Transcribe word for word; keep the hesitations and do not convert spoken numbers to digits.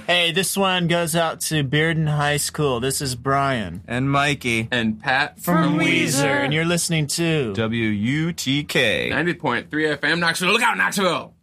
Hey, this one goes out to Bearden High School. This is Brian. And Mikey. And Pat From, from Weezer. Weezer. And you're listening to W U T K. ninety point three F M, Knoxville. Look out, Knoxville!